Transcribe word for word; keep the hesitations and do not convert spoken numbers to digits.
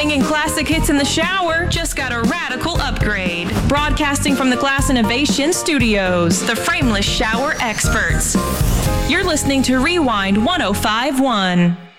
Singing classic hits in the shower just got a radical upgrade. Broadcasting from the Glass Innovation Studios, the frameless shower experts. You're listening to Rewind one oh five point one.